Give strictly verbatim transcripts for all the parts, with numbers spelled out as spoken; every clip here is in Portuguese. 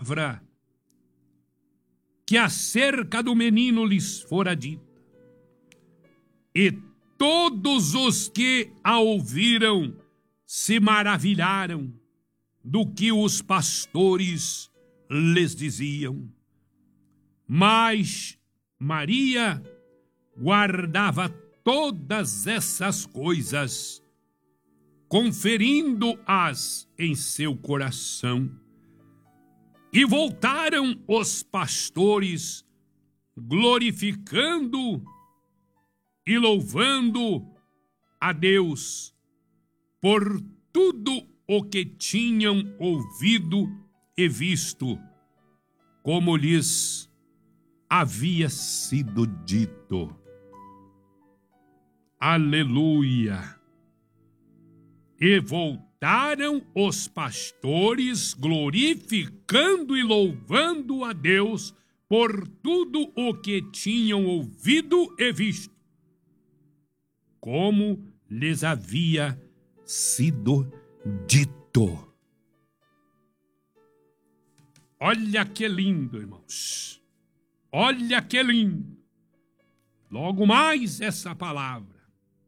palavra que acerca do menino lhes fora dita. E todos os que a ouviram se maravilharam do que os pastores lhes diziam. Mas Maria guardava todas essas coisas, conferindo-as em seu coração. E voltaram os pastores, glorificando e louvando a Deus por tudo o que tinham ouvido e visto, como lhes havia sido dito. Aleluia! E voltaram os pastores, glorificando e louvando a Deus por tudo o que tinham ouvido e visto, como lhes havia sido dito. Olha que lindo, irmãos. Olha que lindo. Logo mais essa palavra.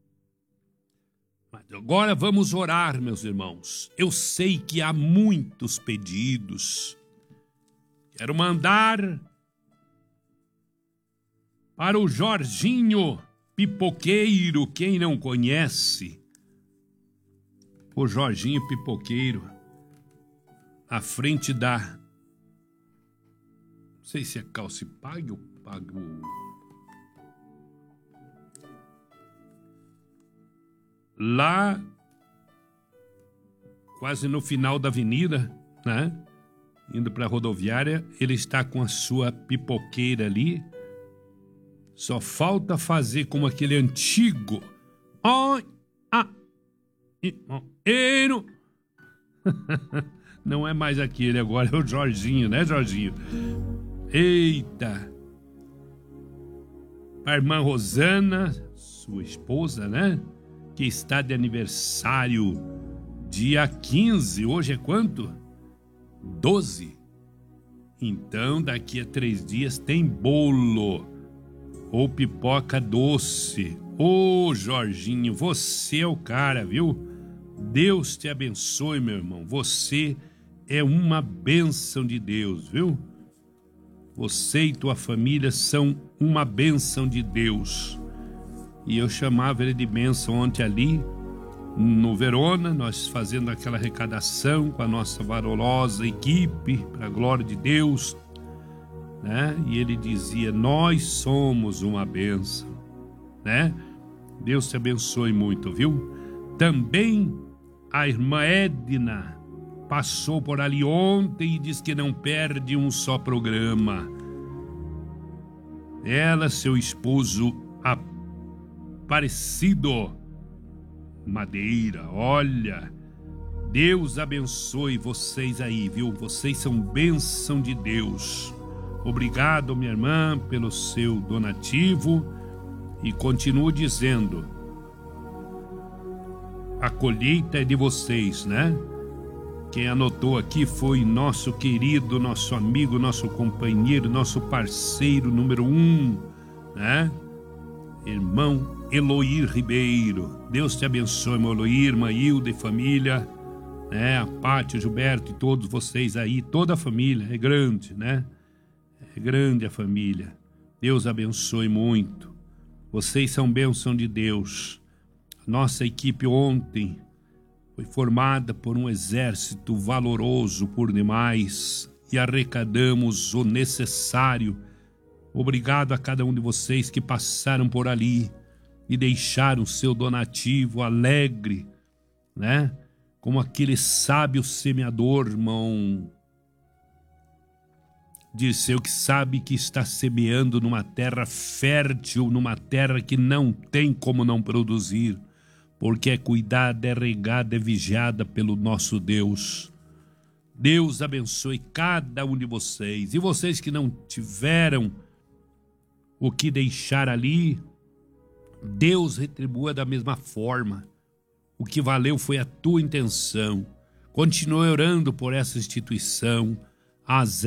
Mas agora vamos orar, meus irmãos. Eu sei que há muitos pedidos. Quero mandar para o Jorginho Pipoqueiro, quem não conhece, o Jorginho Pipoqueiro, à frente da, não sei se é Calcipag ou Pago, lá, quase no final da avenida, né, indo para a rodoviária, ele está com a sua pipoqueira ali. Só falta fazer como aquele antigo. Oi, ah, eiro. Não é mais aquele agora, é o Jorginho, né, Jorginho? Eita. A irmã Rosana, sua esposa, né? Que está de aniversário dia quinze. Hoje é quanto? doze. Então, daqui a três dias tem bolo. Ou pipoca doce. Ô, Jorginho, você é o cara, viu? Deus te abençoe, meu irmão. Você é uma bênção de Deus, viu? Você e tua família são uma bênção de Deus. E eu chamava ele de bênção ontem ali, no Verona, nós fazendo aquela arrecadação com a nossa valorosa equipe, para a glória de Deus, né? E ele dizia, nós somos uma bênção, né? Deus te abençoe muito, viu? Também a irmã Edna passou por ali ontem e diz que não perde um só programa. Ela, seu esposo Aparecido Madeira, olha, Deus abençoe vocês aí, viu? Vocês são bênção de Deus. Obrigado, minha irmã, pelo seu donativo. E continuo dizendo, a colheita é de vocês, né? Quem anotou aqui foi nosso querido, nosso amigo, nosso companheiro, nosso parceiro número um, né? Irmão Eloir Ribeiro. Deus te abençoe, meu Eloir, irmã Hilda e família, né? A Pátio, Gilberto e todos vocês aí, toda a família, é grande, né? É grande a família. Deus abençoe muito. Vocês são bênção de Deus. Nossa equipe ontem foi formada por um exército valoroso por demais e arrecadamos o necessário. Obrigado a cada um de vocês que passaram por ali e deixaram seu donativo alegre, né? Como aquele sábio semeador, irmão. Disse, que sabe que está semeando numa terra fértil, numa terra que não tem como não produzir, porque é cuidada, é regada, é vigiada pelo nosso Deus. Deus abençoe cada um de vocês. E vocês que não tiveram o que deixar ali, Deus retribua da mesma forma. O que valeu foi a tua intenção. Continue orando por essa instituição. As